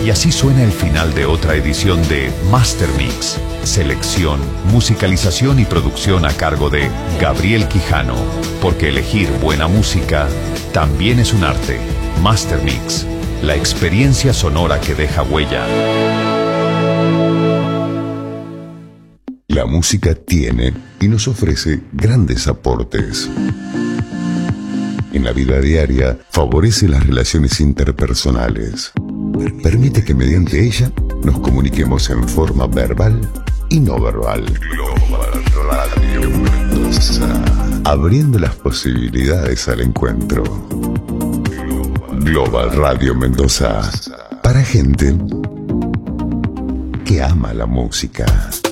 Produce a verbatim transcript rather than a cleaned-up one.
Y así suena el final de otra edición de Master Mix. Selección, musicalización y producción a cargo de Gabriel Quijano. Porque elegir buena música también es un arte. Master Mix, la experiencia sonora que deja huella. La música tiene y nos ofrece grandes aportes. En la vida diaria favorece las relaciones interpersonales. Permite que mediante ella nos comuniquemos en forma verbal y no verbal. Global Radio Mendoza. Abriendo las posibilidades al encuentro. Global Radio Mendoza. Para gente que ama la música.